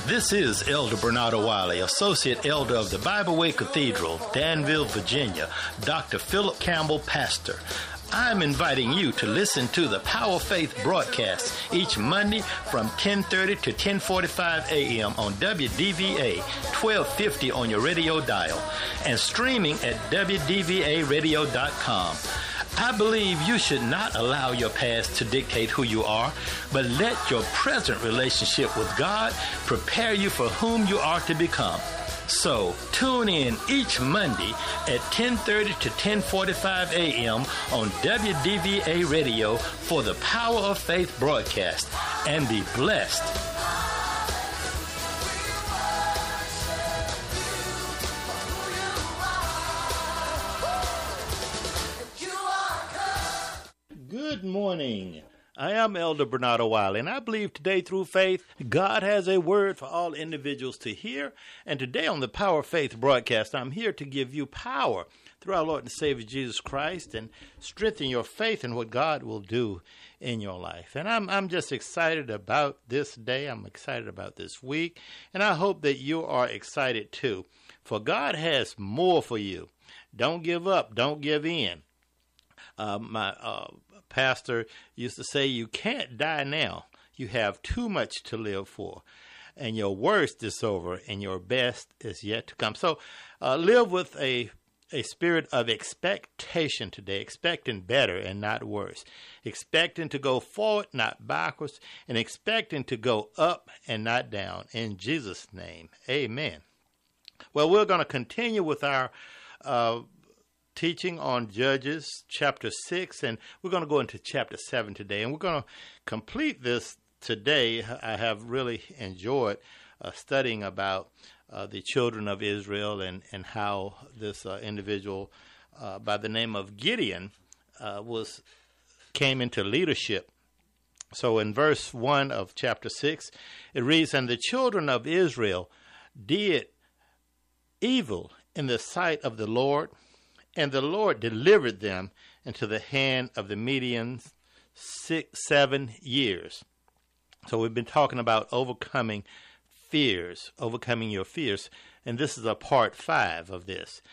This is Elder Bernardo Wiley, Associate Elder of the Bible Way Cathedral, Danville, Virginia, Dr. Philip Campbell, Pastor. I'm inviting you to listen to the Power Faith broadcast each Monday from 10:30 to 10:45 a.m. on WDVA 1250 on your radio dial and streaming at WDVAradio.com. I believe you should not allow your past to dictate who you are, but let your present relationship with God prepare you for whom you are to become. So, tune in each Monday at 10:30 to 10:45 a.m. on WDVA Radio for the Power of Faith broadcast, and be blessed. Good morning. I am Elder Bernardo Wiley, and I believe today through faith, God has a word for all individuals to hear. And today on the Power of Faith broadcast, I'm here to give you power through our Lord and Savior Jesus Christ and strengthen your faith in what God will do in your life. And I'm just excited about this day. I'm excited about this week, and I hope that you are excited too. For God has more for you. Don't give up. Don't give in. My pastor used to say, you can't die now. You have too much to live for. And your worst is over and your best is yet to come. So live with a spirit of expectation today, expecting better and not worse, expecting to go forward, not backwards, and expecting to go up and not down. In Jesus' name, amen. Well, we're going to continue with our teaching on Judges chapter 6, and we're going to go into chapter 7 today, and we're going to complete this today. I have really enjoyed studying about the children of Israel and how this individual by the name of Gideon came into leadership. So in verse 1 of chapter 6, it reads, "And the children of Israel did evil in the sight of the Lord, and the Lord delivered them into the hand of the Midians 7 years." So we've been talking about overcoming fears, overcoming your fears, and this is a part 5 of this.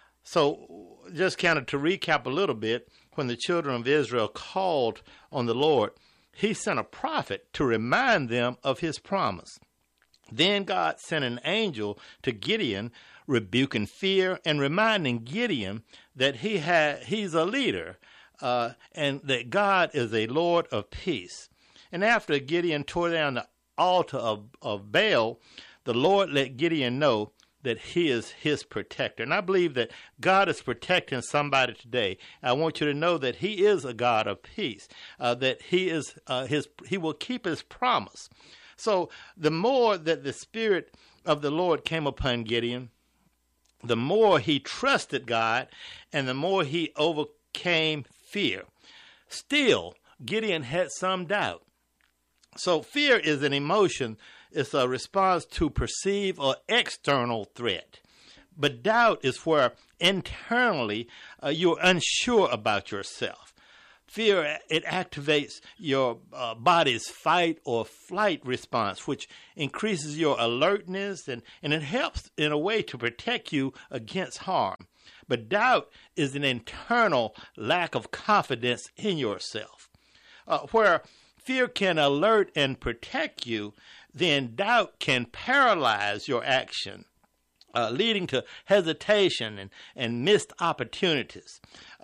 So just kind of to recap a little bit, when the children of Israel called on the Lord, he sent a prophet to remind them of his promise. Then God sent an angel to Gideon, rebuking fear and reminding Gideon that he's a leader and that God is a Lord of peace. And after Gideon tore down the altar of Baal, the Lord let Gideon know that he is his protector. And I believe that God is protecting somebody today. I want you to know that he is a God of peace, that he will keep his promise. So the more that the Spirit of the Lord came upon Gideon, the more he trusted God and the more he overcame fear. Still, Gideon had some doubt. So fear is an emotion. It's a response to perceived or external threat. But doubt is where internally you're unsure about yourself. Fear, it activates your body's fight or flight response, which increases your alertness, and it helps in a way to protect you against harm. But doubt is an internal lack of confidence in yourself. Where fear can alert and protect you, then doubt can paralyze your action, leading to hesitation and missed opportunities.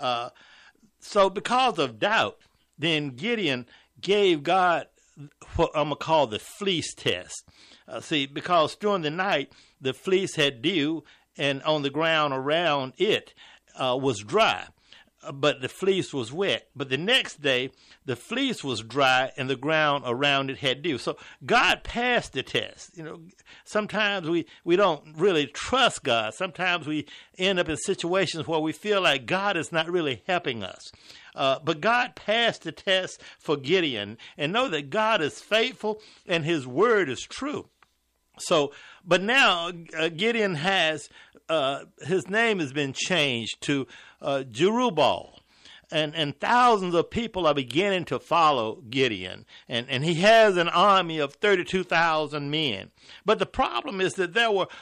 So because of doubt, then Gideon gave God what I'm going to call the fleece test. Because during the night, the fleece had dew, and on the ground around it was dry, but the fleece was wet. But the next day, the fleece was dry, and the ground around it had dew. So God passed the test. Sometimes we don't really trust God. Sometimes we end up in situations where we feel like God is not really helping us. But God passed the test for Gideon, and know that God is faithful and his word is true. So, but now Gideon has, his name has been changed to Jerubbaal. and thousands of people are beginning to follow Gideon. And he has an army of 32,000 men. But the problem is that there were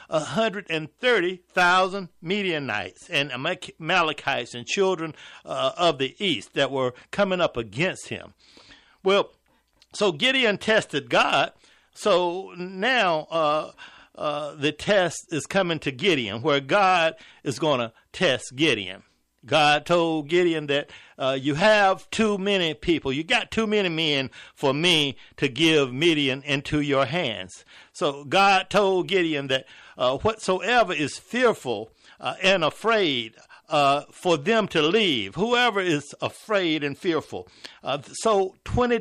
130,000 Midianites and Amalekites and children of the east that were coming up against him. Well, so Gideon tested God. So now the test is coming to Gideon, where God is going to test Gideon. God told Gideon that you have too many people. You got too many men for me to give Midian into your hands. So God told Gideon that whatsoever is fearful and afraid, for them to leave, whoever is afraid and fearful. So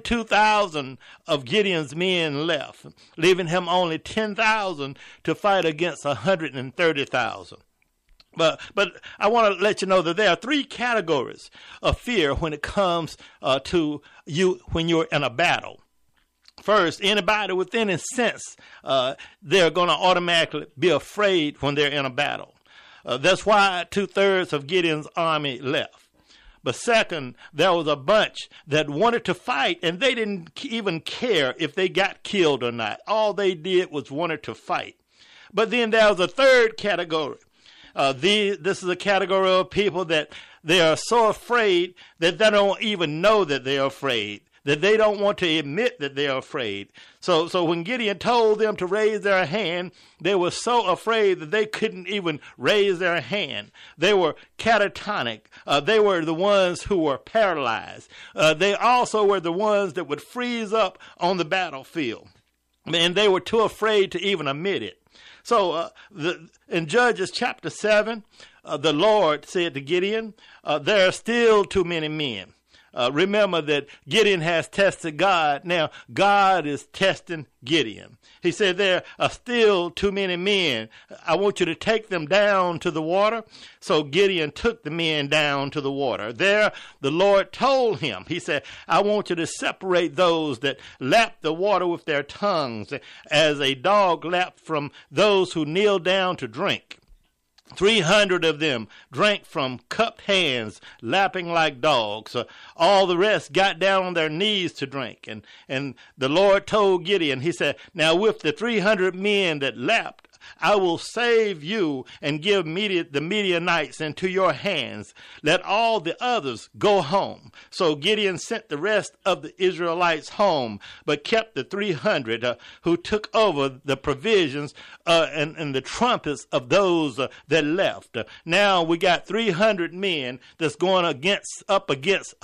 22,000 of Gideon's men left, leaving him only 10,000 to fight against 130,000. But I want to let you know that there are three categories of fear when it comes to you when you're in a battle. First, anybody with any sense, they're going to automatically be afraid when they're in a battle. That's why 2/3 of Gideon's army left. But second, there was a bunch that wanted to fight, and they didn't even care if they got killed or not. All they did was wanted to fight. But then there was a third category. This is a category of people that they are so afraid that they don't even know that they're afraid, that they don't want to admit that they're afraid. So when Gideon told them to raise their hand, they were so afraid that they couldn't even raise their hand. They were catatonic. They were the ones who were paralyzed. They also were the ones that would freeze up on the battlefield. And they were too afraid to even admit it. So in Judges chapter 7, the Lord said to Gideon, there are still too many men. Remember that Gideon has tested God. Now, God is testing Gideon. He said, there are still too many men. I want you to take them down to the water. So Gideon took the men down to the water. There, the Lord told him, he said, I want you to separate those that lap the water with their tongues, as a dog laps from those who kneel down to drink. 300 of them drank from cupped hands, lapping like dogs. All the rest got down on their knees to drink. And the Lord told Gideon, he said, now with the 300 men that lapped, I will save you and give the Midianites into your hands. Let all the others go home. So Gideon sent the rest of the Israelites home, but kept the 300 who took over the provisions and the trumpets of those that left. Now we got 300 men that's going up against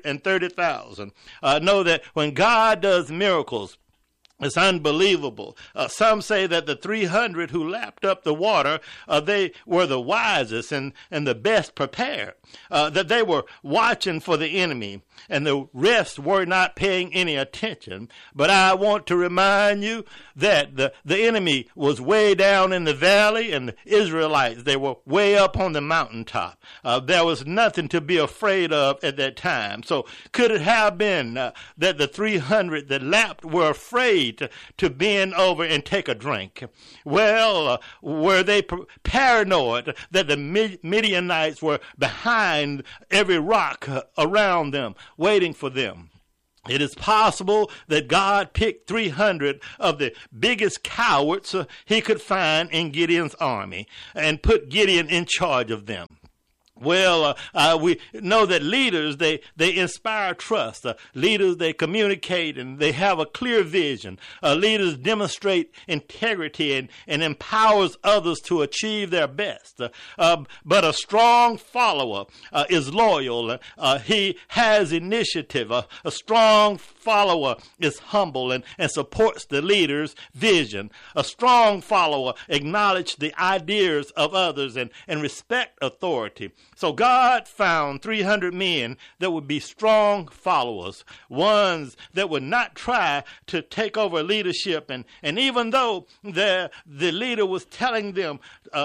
130,000. Know that when God does miracles, it's unbelievable. Some say that the 300 who lapped up the water, they were the wisest and the best prepared, that they were watching for the enemy, and the rest were not paying any attention. But I want to remind you that the enemy was way down in the valley, and the Israelites, they were way up on the mountaintop. There was nothing to be afraid of at that time. So could it have been that the 300 that lapped were afraid to bend over and take a drink? Well, were they paranoid that the Midianites were behind every rock around them, waiting for them? It is possible that God picked 300 of the biggest cowards he could find in Gideon's army and put Gideon in charge of them. Well, we know that leaders, they inspire trust. Leaders, they communicate and they have a clear vision. Leaders demonstrate integrity and empowers others to achieve their best. But a strong follower is loyal. He has initiative. A strong follower is humble and supports the leader's vision. A strong follower acknowledges the ideas of others and respect authority. So God found 300 men that would be strong followers, ones that would not try to take over leadership. And even though the leader was telling them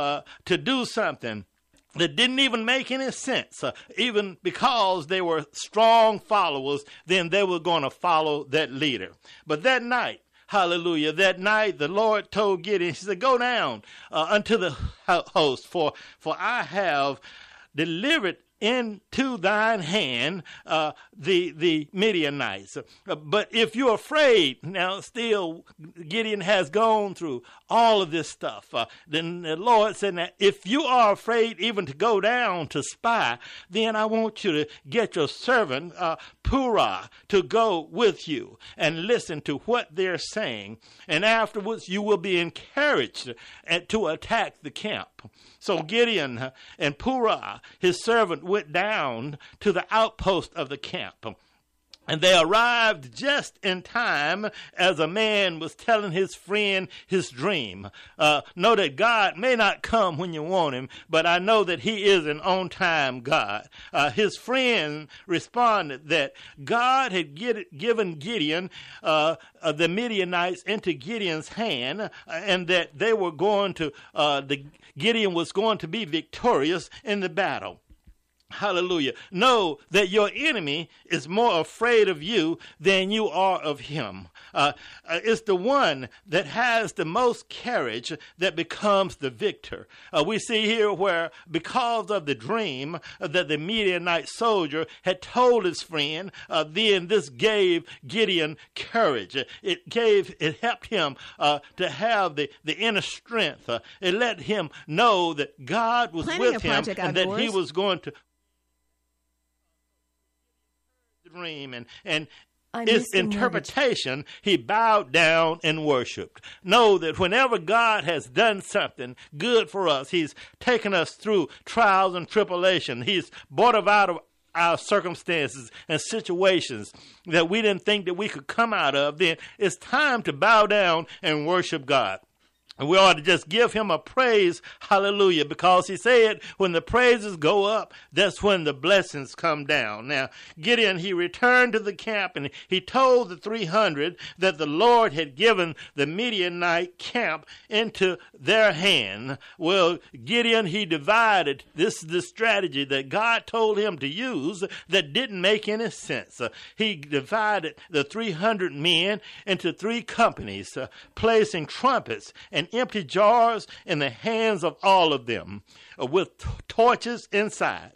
to do something that didn't even make any sense, even because they were strong followers, then they were going to follow that leader. But that night, hallelujah, that night the Lord told Gideon, he said, go down unto the host, for I have delivered into thine hand the Midianites. But if you're afraid, now still Gideon has gone through all of this stuff. Then the Lord said, now, if you are afraid even to go down to spy, then I want you to get your servant Purah to go with you and listen to what they're saying. And afterwards you will be encouraged to attack the camp. So Gideon and Purah, his servant, went down to the outpost of the camp. And they arrived just in time as a man was telling his friend his dream. Know that God may not come when you want him, but I know that he is an on-time God. His friend responded that God had given Gideon the Midianites into Gideon's hand, and that they were going to, Gideon was going to be victorious in the battle. Hallelujah. Know that your enemy is more afraid of you than you are of him. It's the one that has the most courage that becomes the victor. We see here where, because of the dream that the Midianite soldier had told his friend, then this gave Gideon courage. It helped him to have the inner strength. It let him know that God was with him and that he was going to dream and his interpretation, he bowed down and worshiped. Know that whenever God has done something good for us, he's taken us through trials and tribulation. He's brought us out of our circumstances and situations that we didn't think that we could come out of. Then it's time to bow down and worship God. And we ought to just give him a praise, hallelujah, because he said when the praises go up, that's when the blessings come down. Now, Gideon, he returned to the camp and he told the 300 that the Lord had given the Midianite camp into their hand. Well, Gideon, he divided. This is the strategy that God told him to use that didn't make any sense. He divided the 300 men into 3 companies, placing trumpets and empty jars in the hands of all of them with torches inside.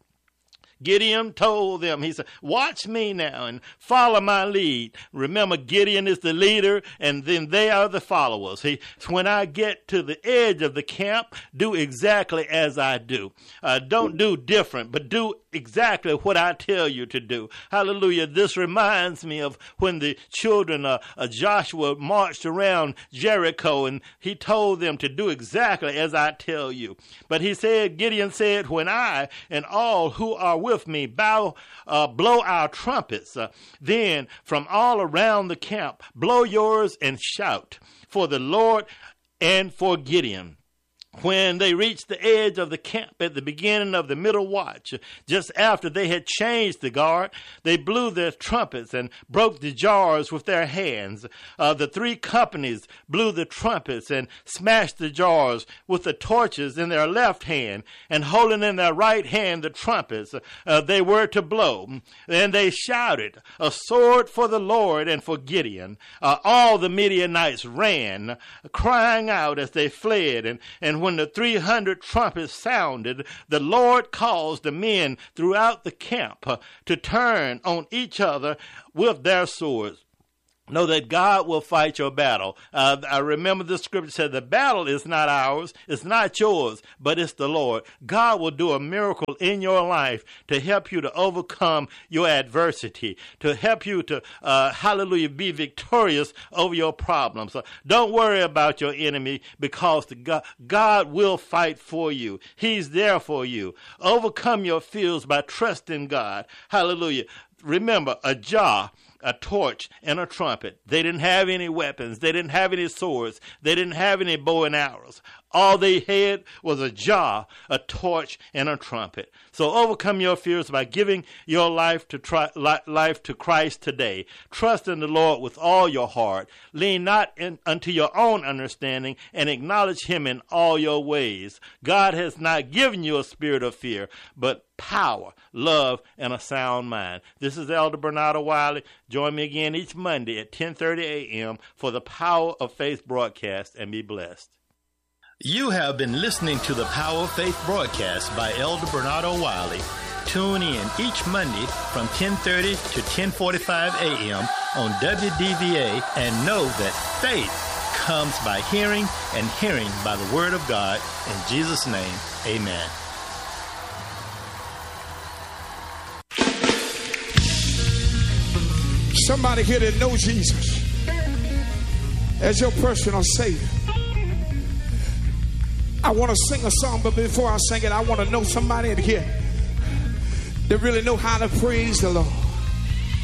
Gideon told them, he said, watch me now and follow my lead. Remember, Gideon is the leader, and then they are the followers. When I get to the edge of the camp, do exactly as I do. Don't do different, but do exactly what I tell you to do. Hallelujah. This reminds me of when the children of Joshua marched around Jericho, and he told them to do exactly as I tell you. But Gideon said, when I and all who are with me blow our trumpets, then from all around the camp blow yours and shout for the Lord and for Gideon. When they reached the edge of the camp at the beginning of the middle watch, just after they had changed the guard, they blew their trumpets and broke the jars with their hands. The 3 companies blew the trumpets and smashed the jars with the torches in their left hand, and holding in their right hand the trumpets they were to blow. And they shouted, a sword for the Lord and for Gideon. All the Midianites ran, crying out as they fled, and when the 300 trumpets sounded, the Lord caused the men throughout the camp to turn on each other with their swords. Know that God will fight your battle. I remember the scripture said the battle is not ours, it's not yours, but it's the Lord. God will do a miracle in your life to help you to overcome your adversity, to help you to, be victorious over your problems. So don't worry about your enemy, because God will fight for you. He's there for you. Overcome your fears by trusting God. Hallelujah. Remember, a jar, a torch, and a trumpet. They didn't have any weapons. They didn't have any swords. They didn't have any bow and arrows. All they had was a jar, a torch, and a trumpet. So overcome your fears by giving your life to Christ today. Trust in the Lord with all your heart. Lean not unto your own understanding, and acknowledge him in all your ways. God has not given you a spirit of fear, but power, love, and a sound mind. This is Elder Bernardo Wiley. Join me again each Monday at 10:30 a.m. for the Power of Faith broadcast, and be blessed. You have been listening to the Power of Faith broadcast by Elder Bernardo Wiley. Tune in each Monday from 10:30 to 10:45 a.m. on WDVA and know that faith comes by hearing and hearing by the Word of God. In Jesus' name, amen. Somebody here that knows Jesus as your personal Savior. I want to sing a song, but before I sing it, I want to know somebody in here that really know how to praise the Lord.